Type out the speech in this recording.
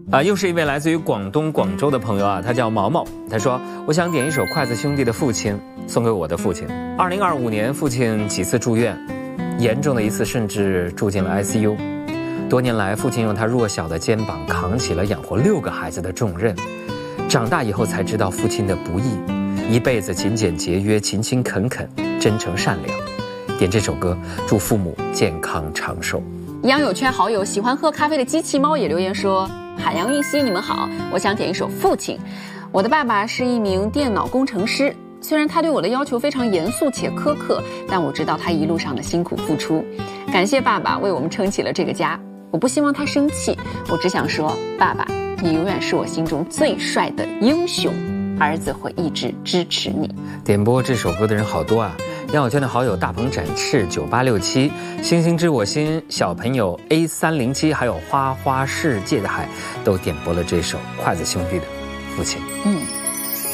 又是一位来自于广东广州的朋友啊，他叫毛毛。他说：“我想点一首筷子兄弟的《父亲》，送给我的父亲。2025年，父亲几次住院，严重的一次甚至住进了 ICU。多年来，父亲用他弱小的肩膀扛起了养活6个孩子的重任。长大以后才知道父亲的不易，一辈子勤俭节约、勤勤恳恳、真诚善良。点这首歌，祝父母健康长寿。” 央友圈好友喜欢喝咖啡的机器猫也留言说：“海洋玉溪，你们好，我想点一首《父亲》。我的爸爸是一名电脑工程师，虽然他对我的要求非常严肃且苛刻，但我知道他一路上的辛苦付出。感谢爸爸为我们撑起了这个家。我不希望他生气，我只想说，爸爸，你永远是我心中最帅的英雄，儿子会一直支持你。” 点播这首歌的人好多啊！央友圈的好友大鹏展翅9867、星星知我心、小朋友 A307，还有花花世界的海，都点播了这首筷子兄弟的《父亲》。